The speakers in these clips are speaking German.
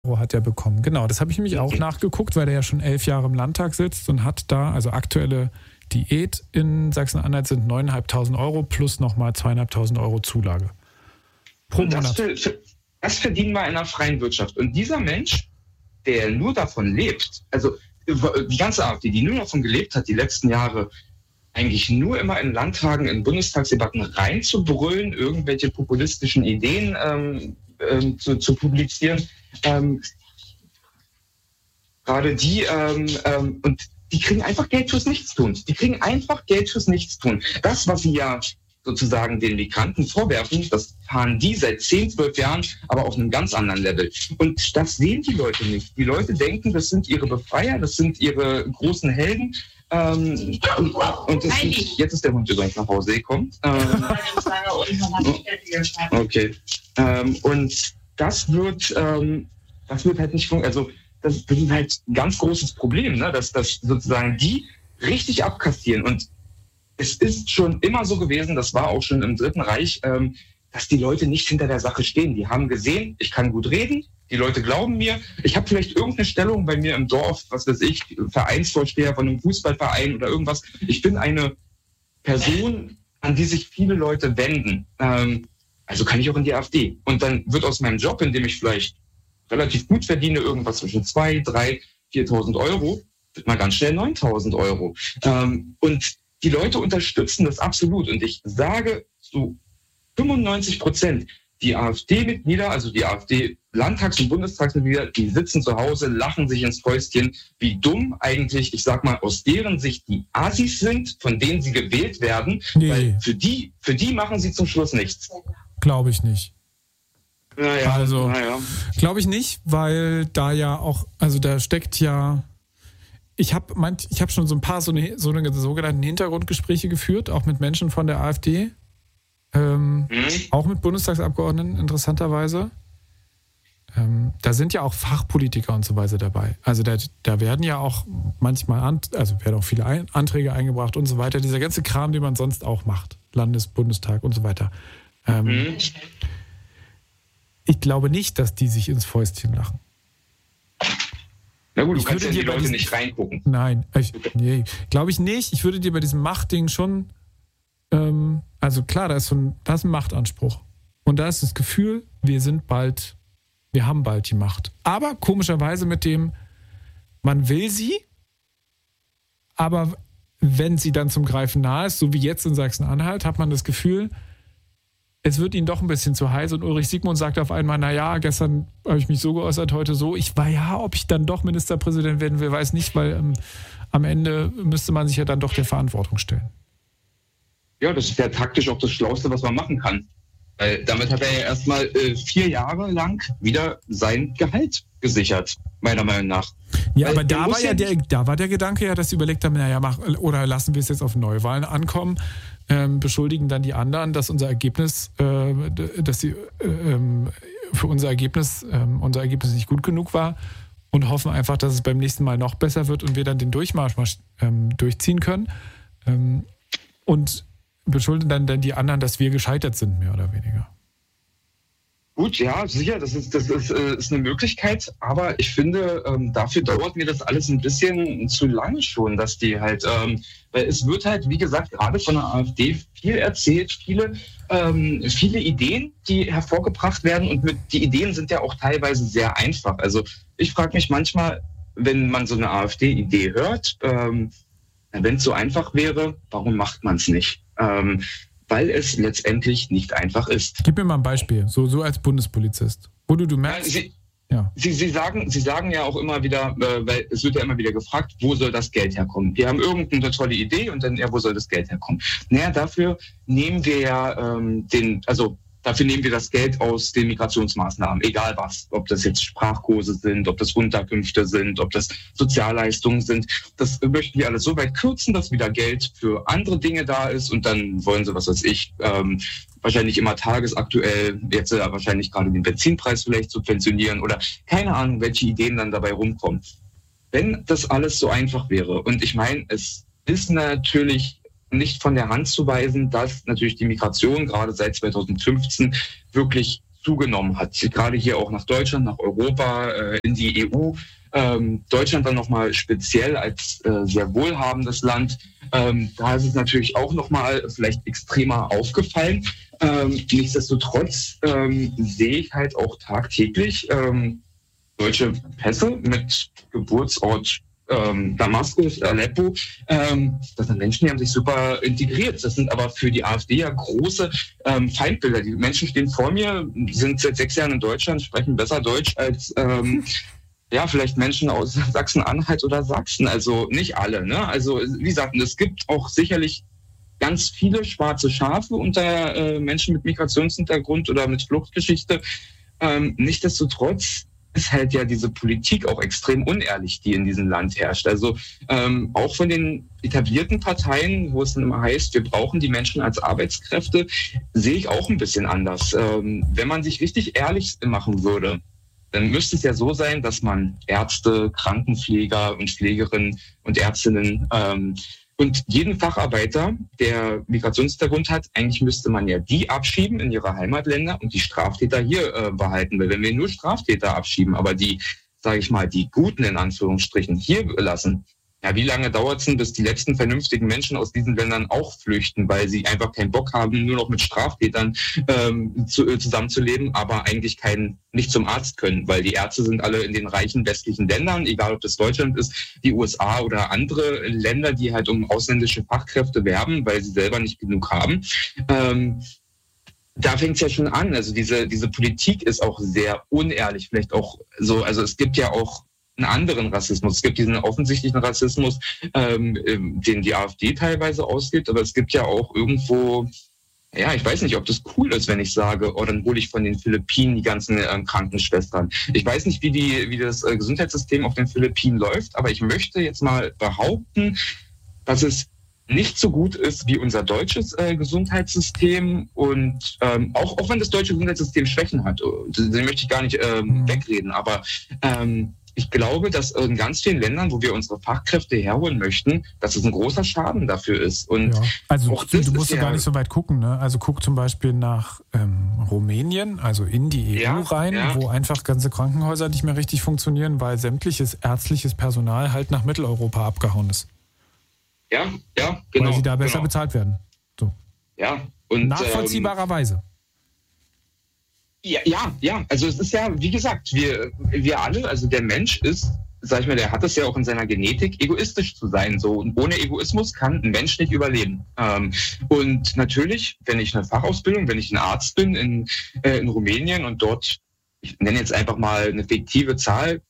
hat er bekommen. Genau, das habe ich nämlich auch nachgeguckt, weil der ja schon 11 Jahre im Landtag sitzt und hat da, also aktuelle Diät in Sachsen-Anhalt sind 9.500 Euro plus nochmal 2.500 Euro Zulage. Pro Monat. Das verdienen wir in einer freien Wirtschaft. Und dieser Mensch, der nur davon lebt, also die ganze AfD, die nur davon gelebt hat, die letzten Jahre eigentlich nur immer in Landtagen, in Bundestagsdebatten reinzubrüllen, irgendwelche populistischen Ideen zu publizieren. Gerade die, und die kriegen einfach Geld fürs Nichtstun. Die kriegen einfach Geld fürs Nichtstun. Das, was sie ja sozusagen den Migranten vorwerfen, das fahren die seit 10, 12 Jahren, aber auf einem ganz anderen Level. Und das sehen die Leute nicht. Die Leute denken, das sind ihre Befreier, das sind ihre großen Helden. Und jetzt ist der Hund übrigens nach Hause gekommen. Okay. Und das wird halt nicht funktionieren. Also das ist halt ein ganz großes Problem, ne? Dass sozusagen die richtig abkassieren. Und es ist schon immer so gewesen, das war auch schon im Dritten Reich, dass die Leute nicht hinter der Sache stehen. Die haben gesehen, ich kann gut reden, die Leute glauben mir, ich habe vielleicht irgendeine Stellung bei mir im Dorf, was weiß ich, Vereinsvorsteher von einem Fußballverein oder irgendwas. Ich bin eine Person, an die sich viele Leute wenden. Also kann ich auch in die AfD. Und dann wird aus meinem Job, in dem ich vielleicht relativ gut verdiene, irgendwas zwischen 2.000, 3.000, 4.000 Euro, wird mal ganz schnell 9.000 Euro. Und die Leute unterstützen das absolut. Und ich sage zu 95%, die AfD-Mitglieder, also die AfD-Landtags- und Bundestagsmitglieder, die sitzen zu Hause, lachen sich ins Fäustchen, wie dumm eigentlich, ich sag mal, aus deren Sicht die Assis sind, von denen sie gewählt werden. Nee. Weil für die machen sie zum Schluss nichts. Glaube ich nicht. Naja. Glaube ich nicht, weil da ja auch, also da steckt ja, ich habe schon so ein paar so eine sogenannten Hintergrundgespräche geführt, auch mit Menschen von der AfD, auch mit Bundestagsabgeordneten, interessanterweise. Da sind ja auch Fachpolitiker und so weiter dabei. Also da werden ja auch manchmal, werden auch viele Anträge eingebracht und so weiter. Dieser ganze Kram, den man sonst auch macht. Bundestag und so weiter. Ich glaube nicht, dass die sich ins Fäustchen lachen. Na gut, du kannst ja die Leute nicht reingucken. Nein, glaube ich nicht. Ich würde dir bei diesem Machtding schon, also klar, da ist ein Machtanspruch. Und da ist das Gefühl, wir haben bald die Macht. Aber komischerweise mit dem, man will sie, aber wenn sie dann zum Greifen nahe ist, so wie jetzt in Sachsen-Anhalt, hat man das Gefühl, es wird ihnen doch ein bisschen zu heiß. Und Ulrich Siegmund sagt auf einmal, naja, gestern habe ich mich so geäußert, heute so. Ob ich dann doch Ministerpräsident werden will, weiß nicht, weil am Ende müsste man sich ja dann doch der Verantwortung stellen. Ja, das ist ja taktisch auch das Schlauste, was man machen kann. Weil damit hat er ja erstmal 4 Jahre lang wieder sein Gehalt gesichert, meiner Meinung nach. Ja, weil aber da war der Gedanke ja, dass sie überlegt haben, oder lassen wir es jetzt auf Neuwahlen ankommen, beschuldigen dann die anderen, dass unser Ergebnis nicht gut genug war und hoffen einfach, dass es beim nächsten Mal noch besser wird und wir dann den Durchmarsch durchziehen können. Und beschuldigen dann die anderen, dass wir gescheitert sind, mehr oder weniger. Gut, ja, sicher, das ist eine Möglichkeit, aber ich finde, dafür dauert mir das alles ein bisschen zu lange schon, dass die halt, weil es wird halt, wie gesagt, gerade von der AfD viel erzählt, viele Ideen, die hervorgebracht werden und die Ideen sind ja auch teilweise sehr einfach. Also ich frage mich manchmal, wenn man so eine AfD-Idee hört, wenn es so einfach wäre, warum macht man es nicht? Weil es letztendlich nicht einfach ist. Gib mir mal ein Beispiel, so als Bundespolizist, wo du merkst... Sie sagen ja auch immer wieder, weil es wird ja immer wieder gefragt, wo soll das Geld herkommen? Wir haben irgendeine tolle Idee und dann, wo soll das Geld herkommen? Naja, dafür nehmen wir ja dafür nehmen wir das Geld aus den Migrationsmaßnahmen, egal was. Ob das jetzt Sprachkurse sind, ob das Unterkünfte sind, ob das Sozialleistungen sind. Das möchten wir alles so weit kürzen, dass wieder Geld für andere Dinge da ist und dann wollen sie, was weiß ich, wahrscheinlich immer tagesaktuell, jetzt wahrscheinlich gerade den Benzinpreis vielleicht subventionieren oder keine Ahnung, welche Ideen dann dabei rumkommen. Wenn das alles so einfach wäre, und ich meine, es ist natürlich nicht von der Hand zu weisen, dass natürlich die Migration gerade seit 2015 wirklich zugenommen hat. Gerade hier auch nach Deutschland, nach Europa, in die EU. Deutschland dann nochmal speziell als sehr wohlhabendes Land. Da ist es natürlich auch nochmal vielleicht extremer aufgefallen. Nichtsdestotrotz sehe ich halt auch tagtäglich deutsche Pässe mit Geburtsort Damaskus, Aleppo. Das sind Menschen, die haben sich super integriert. Das sind aber für die AfD ja große Feindbilder. Die Menschen stehen vor mir, sind seit 6 Jahren in Deutschland, sprechen besser Deutsch als vielleicht Menschen aus Sachsen-Anhalt oder Sachsen. Also nicht alle. Ne? Also wie gesagt, es gibt auch sicherlich ganz viele schwarze Schafe unter Menschen mit Migrationshintergrund oder mit Fluchtgeschichte. Nichtsdestotrotz ist halt ja diese Politik auch extrem unehrlich, die in diesem Land herrscht. Also auch von den etablierten Parteien, wo es dann immer heißt, wir brauchen die Menschen als Arbeitskräfte, sehe ich auch ein bisschen anders. Wenn man sich richtig ehrlich machen würde, dann müsste es ja so sein, dass man Ärzte, Krankenpfleger und Pflegerinnen und Ärztinnen und jeden Facharbeiter, der Migrationshintergrund hat, eigentlich müsste man ja die abschieben in ihre Heimatländer und die Straftäter hier behalten. Weil wenn wir nur Straftäter abschieben, aber die, sage ich mal, die Guten in Anführungsstrichen hier lassen, ja, wie lange dauert es denn, bis die letzten vernünftigen Menschen aus diesen Ländern auch flüchten, weil sie einfach keinen Bock haben, nur noch mit Straftätern zusammenzuleben, aber eigentlich nicht zum Arzt können, weil die Ärzte sind alle in den reichen westlichen Ländern, egal ob das Deutschland ist, die USA oder andere Länder, die halt um ausländische Fachkräfte werben, weil sie selber nicht genug haben. Da fängt es ja schon an. Also diese Politik ist auch sehr unehrlich, vielleicht auch so. Also es gibt ja auch einen anderen Rassismus. Es gibt diesen offensichtlichen Rassismus, den die AfD teilweise ausgibt, aber es gibt ja auch irgendwo, ja, ich weiß nicht, ob das cool ist, wenn ich sage, oh, dann hole ich von den Philippinen die ganzen Krankenschwestern. Ich weiß nicht, wie das Gesundheitssystem auf den Philippinen läuft, aber ich möchte jetzt mal behaupten, dass es nicht so gut ist wie unser deutsches Gesundheitssystem und auch wenn das deutsche Gesundheitssystem Schwächen hat, die möchte ich gar nicht wegreden, aber ich glaube, dass in ganz vielen Ländern, wo wir unsere Fachkräfte herholen möchten, dass es ein großer Schaden dafür ist. Und ja. Also du musst ja gar nicht so weit gucken. Ne? Also guck zum Beispiel nach Rumänien, also in die EU rein, wo einfach ganze Krankenhäuser nicht mehr richtig funktionieren, weil sämtliches ärztliches Personal halt nach Mitteleuropa abgehauen ist. Ja, genau. Weil sie da besser bezahlt werden. So. Ja. Und, nachvollziehbarerweise. Ja. Also es ist ja, wie gesagt, wir alle, also der Mensch ist, sag ich mal, der hat es ja auch in seiner Genetik, egoistisch zu sein. So. Und ohne Egoismus kann ein Mensch nicht überleben. Und natürlich, wenn ich ein Arzt bin in Rumänien und dort, ich nenne jetzt einfach mal eine fiktive Zahl,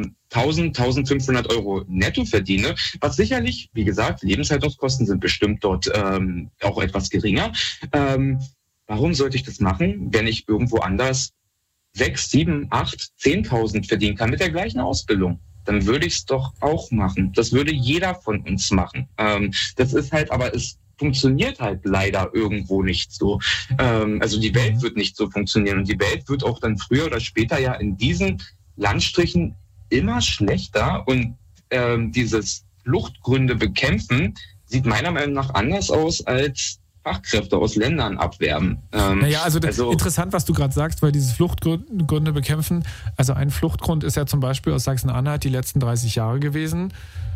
1.500 Euro netto verdiene, was sicherlich, wie gesagt, Lebenshaltungskosten sind bestimmt dort auch etwas geringer. Warum sollte ich das machen, wenn ich irgendwo anders 6, 7, 8, 10.000 verdienen kann mit der gleichen Ausbildung? Dann würde ich es doch auch machen. Das würde jeder von uns machen. Das ist halt, aber es funktioniert halt leider irgendwo nicht so. Also die Welt wird nicht so funktionieren und die Welt wird auch dann früher oder später ja in diesen Landstrichen immer schlechter und dieses Fluchtgründe bekämpfen sieht meiner Meinung nach anders aus als Fachkräfte aus Ländern abwerben. Also interessant, was du gerade sagst, weil dieses Fluchtgründe bekämpfen, also ein Fluchtgrund ist ja zum Beispiel aus Sachsen-Anhalt die letzten 30 Jahre gewesen.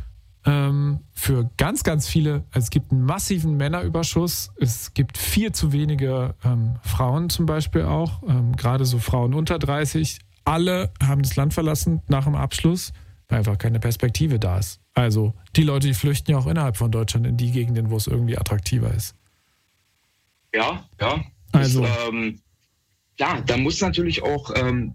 Für ganz, ganz viele, also es gibt einen massiven Männerüberschuss, es gibt viel zu wenige Frauen zum Beispiel auch, gerade so Frauen unter 30. Alle haben das Land verlassen nach dem Abschluss, weil einfach keine Perspektive da ist. Also die Leute, die flüchten ja auch innerhalb von Deutschland in die Gegenden, wo es irgendwie attraktiver ist. Ja. Also. Da muss natürlich auch,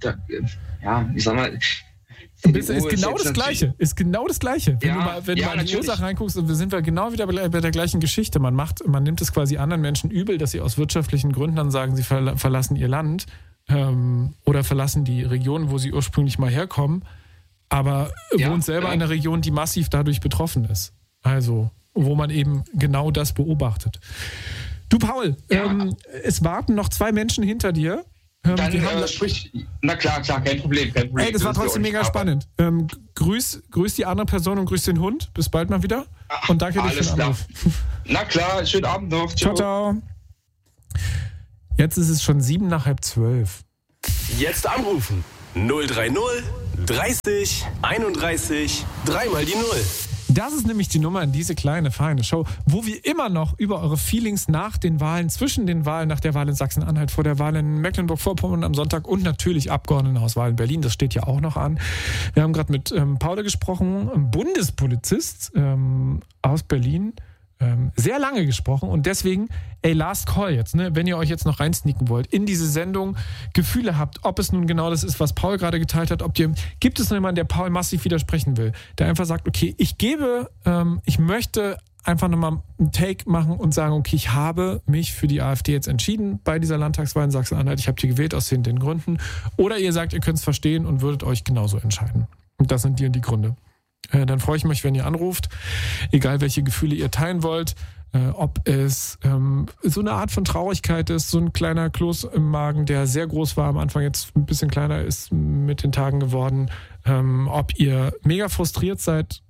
ich sag mal, ist genau das Gleiche. Wenn du mal in die Ursache reinguckst, sind wir genau wieder bei der gleichen Geschichte. Man nimmt es quasi anderen Menschen übel, dass sie aus wirtschaftlichen Gründen dann sagen, sie verlassen ihr Land oder verlassen die Region, wo sie ursprünglich mal herkommen, aber wohnt selber in einer Region, die massiv dadurch betroffen ist. Also, wo man eben genau das beobachtet. Du, Paul, es warten noch 2 Menschen hinter dir. Na klar, kein Problem. Hey, das war trotzdem mega spannend. Grüß die andere Person und grüß den Hund. Bis bald mal wieder. Und danke dir für den Anruf. Na klar, schönen Abend noch. Ciao. Jetzt ist es schon 11:07. Jetzt anrufen. 030 30 31 3 die 0. Das ist nämlich die Nummer in diese kleine, feine Show, wo wir immer noch über eure Feelings nach den Wahlen, zwischen den Wahlen, nach der Wahl in Sachsen-Anhalt, vor der Wahl in Mecklenburg-Vorpommern am Sonntag und natürlich Abgeordnetenhauswahl in Berlin, das steht ja auch noch an. Wir haben gerade mit Paul gesprochen, Bundespolizist aus Berlin, sehr lange gesprochen und deswegen, last call jetzt, ne? Wenn ihr euch jetzt noch reinsneaken wollt, in diese Sendung Gefühle habt, ob es nun genau das ist, was Paul gerade geteilt hat, gibt es noch jemanden, der Paul massiv widersprechen will, der einfach sagt, okay, ich möchte einfach nochmal einen Take machen und sagen, okay, ich habe mich für die AfD jetzt entschieden bei dieser Landtagswahl in Sachsen-Anhalt, ich habe die gewählt aus den Gründen, oder ihr sagt, ihr könnt es verstehen und würdet euch genauso entscheiden. Und das sind die und die Gründe. Dann freue ich mich, wenn ihr anruft, egal welche Gefühle ihr teilen wollt, ob es so eine Art von Traurigkeit ist, so ein kleiner Kloß im Magen, der sehr groß war am Anfang, jetzt ein bisschen kleiner ist mit den Tagen geworden, ob ihr mega frustriert seid,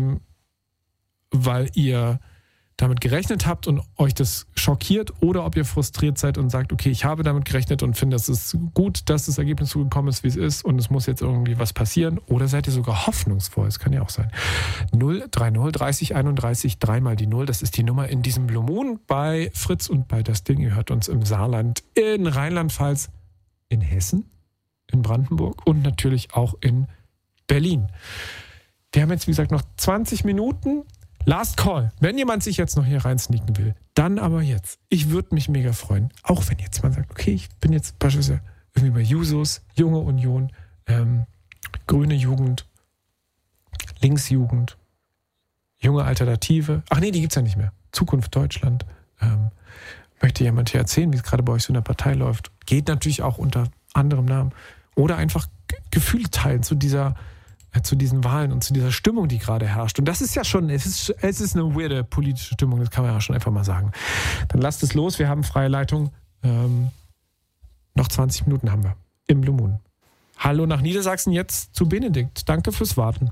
weil ihr damit gerechnet habt und euch das schockiert, oder ob ihr frustriert seid und sagt, okay, ich habe damit gerechnet und finde, es ist gut, dass das Ergebnis so gekommen ist, wie es ist und es muss jetzt irgendwie was passieren, oder seid ihr sogar hoffnungsvoll, das kann ja auch sein. 030 30 31 3 die 0, das ist die Nummer in diesem Blue Moon bei Fritz und bei Das Ding. Ihr hört uns im Saarland, in Rheinland-Pfalz, in Hessen, in Brandenburg und natürlich auch in Berlin. Wir haben jetzt, wie gesagt, noch 20 Minuten. Last Call. Wenn jemand sich jetzt noch hier reinsneaken will, dann aber jetzt. Ich würde mich mega freuen. Auch wenn jetzt man sagt, okay, ich bin jetzt beispielsweise irgendwie bei Jusos, Junge Union, Grüne Jugend, Linksjugend, Junge Alternative. Ach nee, die gibt's ja nicht mehr. Zukunft Deutschland. Möchte jemand hier erzählen, wie es gerade bei euch so in der Partei läuft? Geht natürlich auch unter anderem Namen. Oder einfach Gefühle teilen zu diesen Wahlen und zu dieser Stimmung, die gerade herrscht. Und das ist ja schon, es ist eine weirde politische Stimmung, das kann man ja schon einfach mal sagen. Dann lasst es los, wir haben freie Leitung. Noch 20 Minuten haben wir im Blue Moon. Hallo nach Niedersachsen, jetzt zu Benedikt. Danke fürs Warten.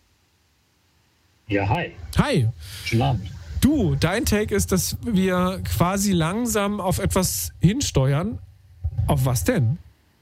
Ja, hi. Hi. Schönen Abend. Du, dein Take ist, dass wir quasi langsam auf etwas hinsteuern. Auf was denn?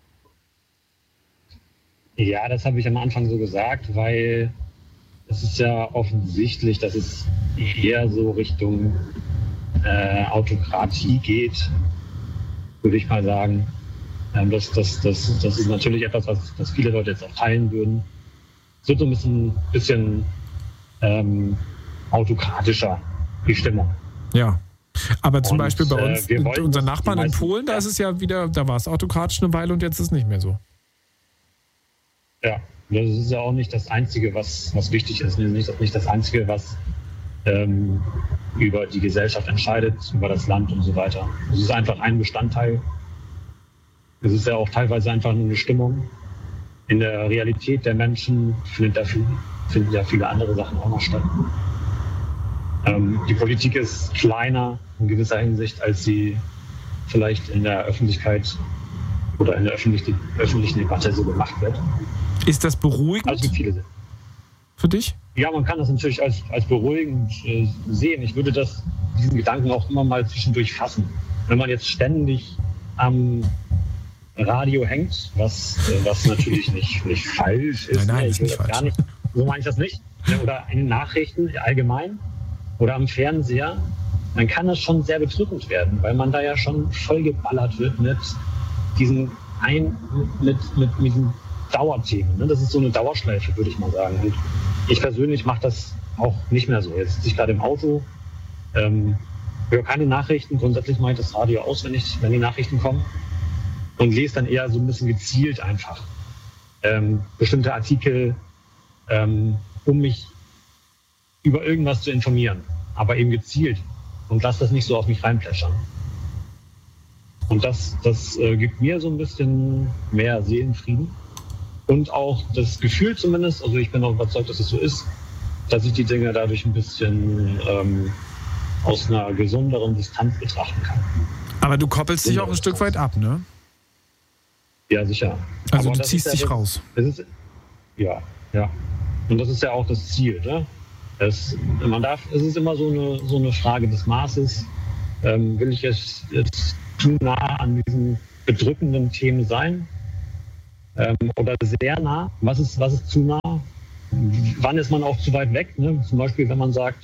Ja, das habe ich am Anfang so gesagt, weil es ist ja offensichtlich, dass es eher so Richtung Autokratie geht, würde ich mal sagen. Das ist natürlich etwas, was viele Leute jetzt auch teilen würden. Es wird so ein bisschen autokratischer, die Stimmung. Ja, aber zum Beispiel bei uns, unseren Nachbarn in Polen, da ist es ja wieder, da war es autokratisch eine Weile und jetzt ist es nicht mehr so. Ja, das ist ja auch nicht das Einzige, was wichtig ist. Nicht das Einzige, was über die Gesellschaft entscheidet, über das Land und so weiter. Es ist einfach ein Bestandteil. Es ist ja auch teilweise einfach nur eine Stimmung. In der Realität der Menschen finden ja viele andere Sachen auch noch statt. Die Politik ist kleiner in gewisser Hinsicht, als sie vielleicht in der Öffentlichkeit oder in der öffentlichen Debatte so gemacht wird. Ist das beruhigend? Also viele für dich? Ja, man kann das natürlich als beruhigend sehen. Ich würde diesen Gedanken auch immer mal zwischendurch fassen. Wenn man jetzt ständig am Radio hängt, was natürlich nicht falsch ist. Nein, ist nicht falsch. Gar nicht, so meine ich das nicht. Oder in den Nachrichten allgemein oder am Fernseher, dann kann das schon sehr bedrückend werden, weil man da ja schon vollgeballert wird mit diesen Dauerthemen. Ne? Das ist so eine Dauerschleife, würde ich mal sagen. Und ich persönlich mache das auch nicht mehr so. Jetzt sitze ich gerade im Auto, höre keine Nachrichten. Grundsätzlich mache ich das Radio aus, wenn die Nachrichten kommen. Und lese dann eher so ein bisschen gezielt einfach bestimmte Artikel, um mich über irgendwas zu informieren. Aber eben gezielt. Und lasse das nicht so auf mich reinplätschern. Und das gibt mir so ein bisschen mehr Seelenfrieden. Und auch das Gefühl zumindest, also ich bin auch überzeugt, dass es so ist, dass ich die Dinge dadurch ein bisschen aus einer gesünderen Distanz betrachten kann. Aber du koppelst dich auch ein Stück weit ab, ne? Ja, sicher. Also aber du ziehst dich raus. Ja. Und das ist ja auch das Ziel, ne? Es ist immer so eine Frage des Maßes. Will ich jetzt zu nah an diesen bedrückenden Themen sein? oder sehr nah? Was ist zu nah? Wann ist man auch zu weit weg? Ne? Zum Beispiel, wenn man sagt,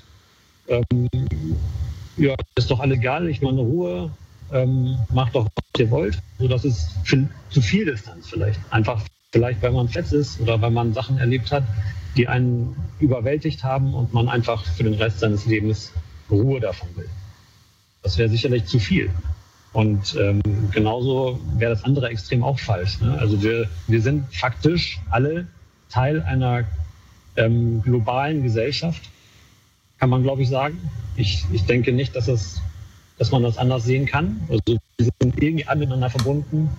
ja, ist doch alles egal, ich will eine Ruhe, macht doch, was ihr wollt. So, das ist zu viel Distanz vielleicht. Einfach vielleicht, weil man fett ist oder weil man Sachen erlebt hat, die einen überwältigt haben und man einfach für den Rest seines Lebens Ruhe davon will. Das wäre sicherlich zu viel. Und genauso wäre das andere Extrem auch falsch. Ne? Also wir sind faktisch alle Teil einer globalen Gesellschaft, kann man, glaube ich, sagen. Ich denke nicht, dass man das anders sehen kann. Also wir sind irgendwie alle miteinander verbunden.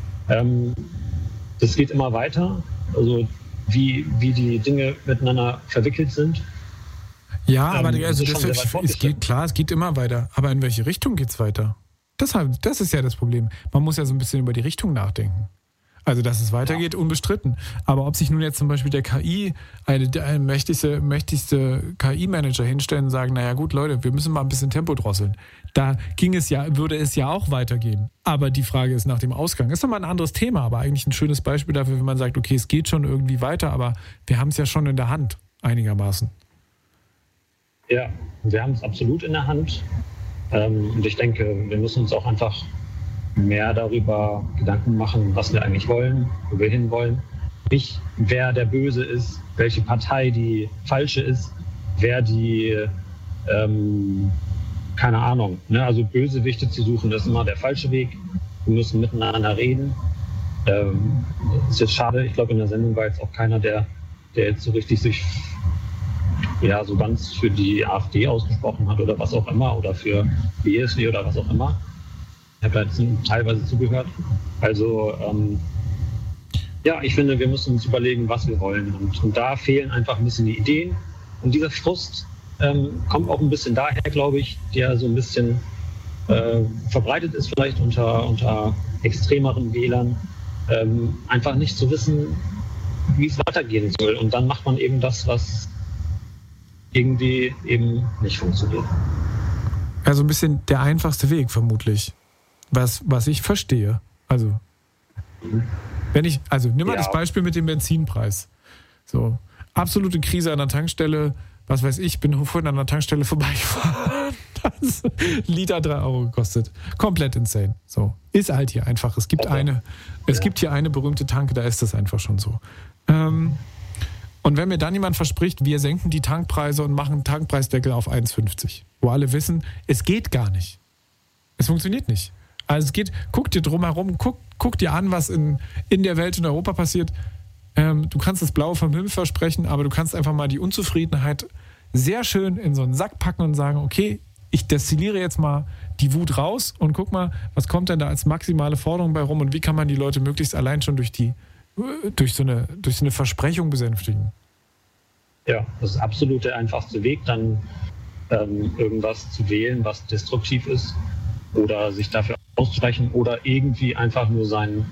Das geht immer weiter. Also wie die Das miteinander verwickelt sind. Ja, aber also es geht klar, es geht immer weiter. Aber in welche Richtung geht es weiter? Das ist ja das Problem. Man muss ja so ein bisschen über die Richtung nachdenken. Also, dass es weitergeht, unbestritten. Aber ob sich nun jetzt zum Beispiel der KI, der mächtigste KI-Manager hinstellen und sagen, naja gut, Leute, wir müssen mal ein bisschen Tempo drosseln. Da würde es ja auch weitergehen. Aber die Frage ist nach dem Ausgang. Ist nochmal ein anderes Thema, aber eigentlich ein schönes Beispiel dafür, wenn man sagt, okay, es geht schon irgendwie weiter, aber wir haben es ja schon in der Hand, einigermaßen. Ja, wir haben es absolut in der Hand. Und ich denke, wir müssen uns auch einfach mehr darüber Gedanken machen, was wir eigentlich wollen, wo wir hinwollen. Nicht, wer der Böse ist, welche Partei die falsche ist, wer die, keine Ahnung. Ne? Also Bösewichte zu suchen, das ist immer der falsche Weg. Wir müssen miteinander reden. Ist jetzt schade, ich glaube, in der Sendung war jetzt auch keiner, der jetzt so richtig sich so ganz für die AfD ausgesprochen hat oder was auch immer oder für die ESW oder was auch immer. Ich habe jetzt teilweise zugehört. Also ich finde, wir müssen uns überlegen, was wir wollen. Und da fehlen einfach ein bisschen die Ideen. Und dieser Frust kommt auch ein bisschen daher, glaube ich, der so ein bisschen verbreitet ist vielleicht unter extremeren Wählern. Einfach nicht zu wissen, wie es weitergehen soll. Und dann macht man eben das, was irgendwie eben nicht funktioniert. Also ein bisschen der einfachste Weg vermutlich. Was ich verstehe. Also, nimm mal das Beispiel mit dem Benzinpreis. So, absolute Krise an der Tankstelle, was weiß ich, bin vorhin an der Tankstelle vorbeigefahren. Das Liter 3 € gekostet. Komplett insane. So, ist halt hier einfach. Es gibt hier eine berühmte Tanke, da ist das einfach schon so. Und wenn mir dann jemand verspricht, wir senken die Tankpreise und machen einen Tankpreisdeckel auf 1,50, wo alle wissen, es geht gar nicht. Es funktioniert nicht. Also es geht, guck dir drumherum, guck dir an, was in der Welt in Europa passiert. Du kannst das Blaue vom Himmel versprechen, aber du kannst einfach mal die Unzufriedenheit sehr schön in so einen Sack packen und sagen, okay, ich destilliere jetzt mal die Wut raus und guck mal, was kommt denn da als maximale Forderung bei rum und wie kann man die Leute möglichst allein schon durch so eine Versprechung besänftigen. Ja, das ist absolut der einfachste Weg, dann irgendwas zu wählen, was destruktiv ist oder sich dafür auszusprechen oder irgendwie einfach nur seinen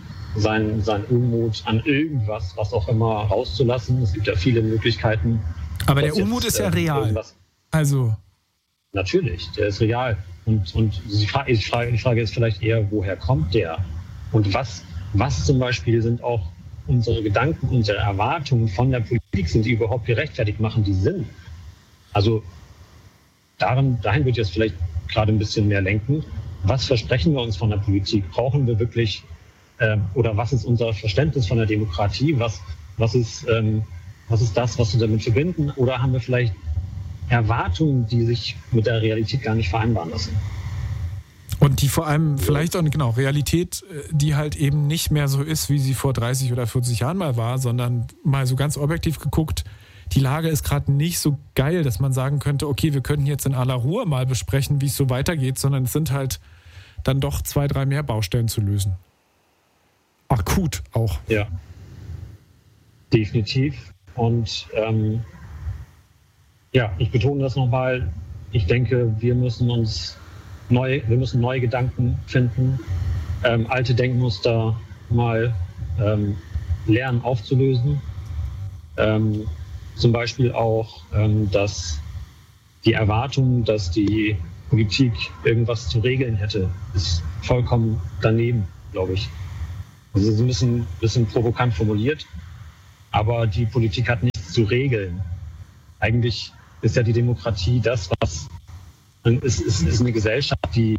Unmut an irgendwas, was auch immer, rauszulassen. Es gibt ja viele Möglichkeiten. Aber der Unmut ist ja real. Also natürlich, der ist real. Und die Frage ist vielleicht eher, woher kommt der? Und was zum Beispiel sind auch unsere Gedanken, unsere Erwartungen von der Politik, sind die überhaupt gerechtfertigt, machen die Sinn? Also dahin würde ich jetzt vielleicht gerade ein bisschen mehr lenken. Was versprechen wir uns von der Politik? Brauchen wir wirklich, oder was ist unser Verständnis von der Demokratie? Was ist das, was wir damit verbinden? Oder haben wir vielleicht Erwartungen, die sich mit der Realität gar nicht vereinbaren lassen? Und die vor allem vielleicht auch, genau, Realität, die halt eben nicht mehr so ist, wie sie vor 30 oder 40 Jahren mal war, sondern mal so ganz objektiv geguckt, die Lage ist gerade nicht so geil, dass man sagen könnte, okay, wir könnten jetzt in aller Ruhe mal besprechen, wie es so weitergeht, sondern es sind halt dann doch 2, 3 mehr Baustellen zu lösen. Akut auch. Ja, definitiv. Und ich betone das nochmal, ich denke, wir müssen neue Gedanken finden, alte Denkmuster mal lernen aufzulösen. Zum Beispiel auch, dass die Erwartung, dass die Politik irgendwas zu regeln hätte, ist vollkommen daneben, glaube ich. Das ist ein bisschen provokant formuliert, aber die Politik hat nichts zu regeln. Eigentlich ist ja die Demokratie das, was ist eine Gesellschaft, die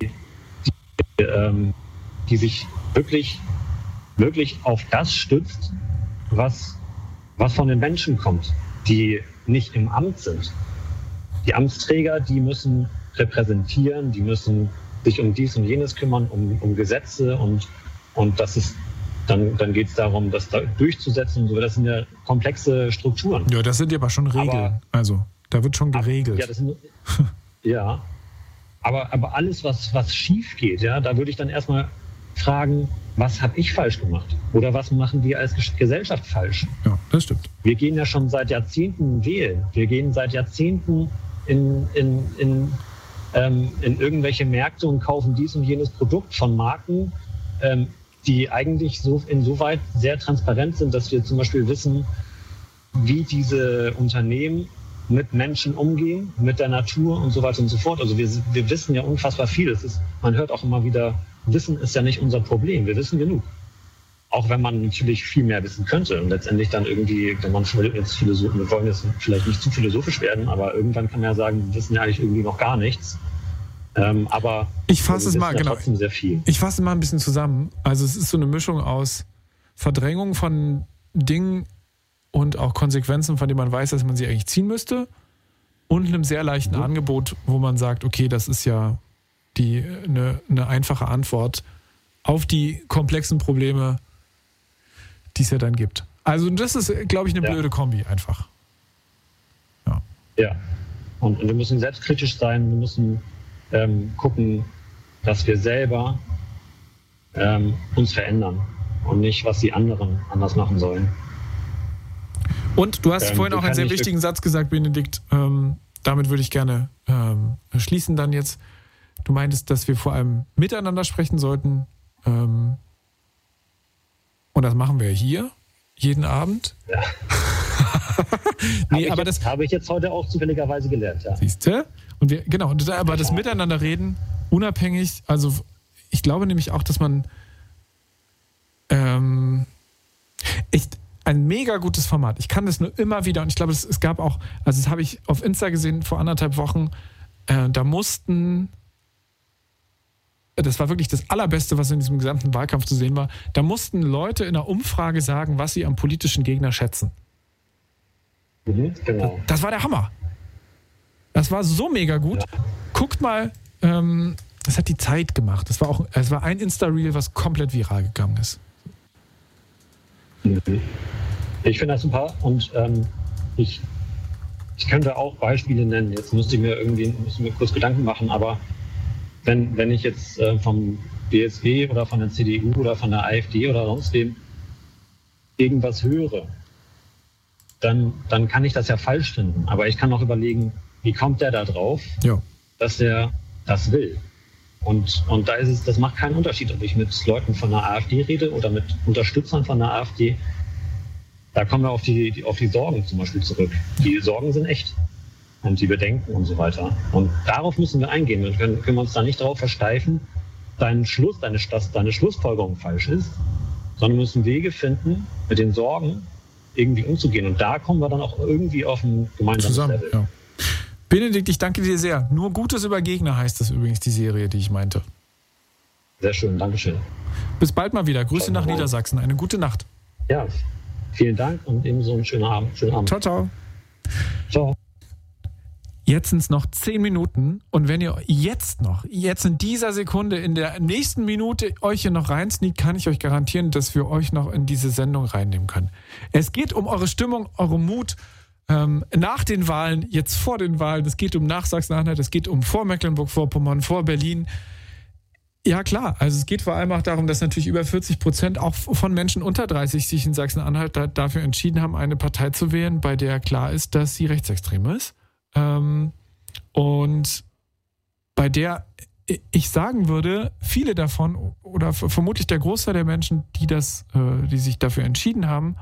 sich wirklich auf das stützt, was von den Menschen kommt, die nicht im Amt sind. Die Amtsträger, die müssen repräsentieren, die müssen sich um dies und jenes kümmern, um Gesetze und das ist dann geht es darum, das da durchzusetzen und so. Das sind ja komplexe Strukturen. Ja, das sind ja aber schon Regeln. Also da wird schon geregelt. Ja, ja. Aber alles, was schief geht, ja, da würde ich dann erstmal fragen, was habe ich falsch gemacht? Oder was machen wir als Gesellschaft falsch? Ja, das stimmt. Wir gehen ja schon seit Jahrzehnten wählen. Wir gehen seit Jahrzehnten in irgendwelche Märkte und kaufen dies und jenes Produkt von Marken, die eigentlich insoweit sehr transparent sind, dass wir zum Beispiel wissen, wie diese Unternehmen mit Menschen umgehen, mit der Natur und so weiter und so fort. Also wir wissen ja unfassbar viel. Man hört auch immer wieder, Wissen ist ja nicht unser Problem. Wir wissen genug. Auch wenn man natürlich viel mehr wissen könnte und letztendlich dann irgendwie, wenn man jetzt Philosophen, wir wollen jetzt vielleicht nicht zu philosophisch werden, aber irgendwann kann man ja sagen, wir wissen ja eigentlich irgendwie noch gar nichts. Aber ich fasse es mal, genau. Trotzdem sehr viel. Ich fasse es mal ein bisschen zusammen. Also es ist so eine Mischung aus Verdrängung von Dingen und auch Konsequenzen, von denen man weiß, dass man sie eigentlich ziehen müsste, und einem sehr leichten Angebot, wo man sagt, okay, das ist ja eine einfache Antwort auf die komplexen Probleme, die es ja dann gibt. Also das ist, glaube ich, eine blöde Kombi einfach. Ja. Und wir müssen selbstkritisch sein, wir müssen gucken, dass wir selber uns verändern und nicht, was die anderen anders machen sollen. Und du hast vorhin auch einen sehr wichtigen Satz gesagt, Benedikt. Damit würde ich gerne schließen dann jetzt. Du meintest, dass wir vor allem miteinander sprechen sollten. Und das machen wir hier, jeden Abend. Ja. Aber das habe ich jetzt heute auch zufälligerweise gelernt. Ja. Siehst du? Und aber das Miteinanderreden, unabhängig, also ich glaube nämlich auch, dass man ein mega gutes Format. Ich kann das nur immer wieder, und ich glaube, es gab auch, also das habe ich auf Insta gesehen vor 1,5 Wochen, das war wirklich das Allerbeste, was in diesem gesamten Wahlkampf zu sehen war, da mussten Leute in einer Umfrage sagen, was sie am politischen Gegner schätzen. Genau. Das war der Hammer. Das war so mega gut. Ja. Guckt mal, das hat die Zeit gemacht. Es war ein Insta-Reel, was komplett viral gegangen ist. Ich finde das super und ich könnte auch Beispiele nennen. Jetzt müsste ich mir kurz Gedanken machen, aber wenn ich jetzt vom BSW oder von der CDU oder von der AfD oder sonst wem irgendwas höre, dann kann ich das ja falsch finden. Aber ich kann auch überlegen, wie kommt der da drauf, dass er das will. Und da ist es, das macht keinen Unterschied, ob ich mit Leuten von der AfD rede oder mit Unterstützern von der AfD. Da kommen wir auf die Sorgen zum Beispiel zurück. Die Sorgen sind echt. Und die Bedenken und so weiter. Und darauf müssen wir eingehen. Wir können uns da nicht darauf versteifen, deine Schlussfolgerung falsch ist, sondern müssen Wege finden, mit den Sorgen irgendwie umzugehen. Und da kommen wir dann auch irgendwie auf ein gemeinsames Level. Ja. Benedikt, ich danke dir sehr. Nur Gutes über Gegner heißt das übrigens, die Serie, die ich meinte. Sehr schön, Dankeschön. Bis bald mal wieder. Grüße nach Niedersachsen. Eine gute Nacht. Ja, vielen Dank und ebenso einen schönen Abend. Ciao, ciao. Ciao. Jetzt sind es noch 10 Minuten und wenn ihr jetzt in dieser Sekunde, in der nächsten Minute euch hier noch reinsneakt, kann ich euch garantieren, dass wir euch noch in diese Sendung reinnehmen können. Es geht um eure Stimmung, eure Mut nach den Wahlen, jetzt vor den Wahlen. Es geht um nach Sachsen-Anhalt, es geht um vor Mecklenburg-Vorpommern, vor Berlin. Ja klar, also es geht vor allem auch darum, dass natürlich über 40% auch von Menschen unter 30 sich in Sachsen-Anhalt dafür entschieden haben, eine Partei zu wählen, bei der klar ist, dass sie rechtsextrem ist. Und bei der ich sagen würde, viele davon oder vermutlich der Großteil der Menschen, die sich dafür entschieden haben,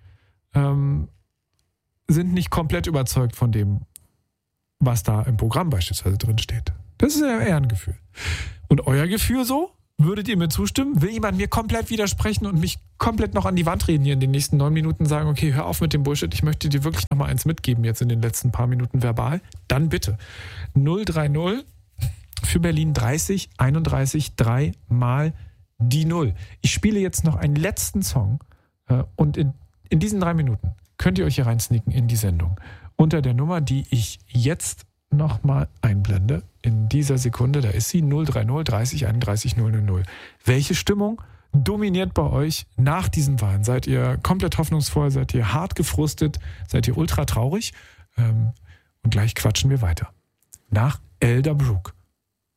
sind nicht komplett überzeugt von dem, was da im Programm beispielsweise drin steht. Das ist ja eher ein Gefühl. Und euer Gefühl so? Würdet ihr mir zustimmen? Will jemand mir komplett widersprechen und mich komplett noch an die Wand reden hier in den nächsten 9 Minuten, sagen, okay, hör auf mit dem Bullshit, ich möchte dir wirklich noch mal eins mitgeben jetzt in den letzten paar Minuten verbal? Dann bitte. 030 für Berlin 30 31 3 mal die 0. Ich spiele jetzt noch einen letzten Song und in diesen 3 Minuten könnt ihr euch hier reinsneaken in die Sendung. Unter der Nummer, die ich jetzt nochmal einblende, in dieser Sekunde, da ist sie, 030 30 31 000. Welche Stimmung dominiert bei euch nach diesen Wahlen? Seid ihr komplett hoffnungsvoll? Seid ihr hart gefrustet? Seid ihr ultra traurig? Und gleich quatschen wir weiter. Nach Elder Brook.